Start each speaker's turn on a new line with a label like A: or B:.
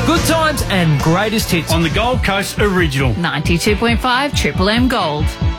A: Good times and greatest hits
B: on the Gold Coast Original.
C: 92.5 Triple M Gold.